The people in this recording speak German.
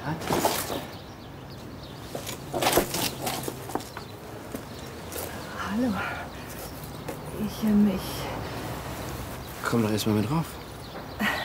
Hallo. Ich Komm doch erst mal mit rauf.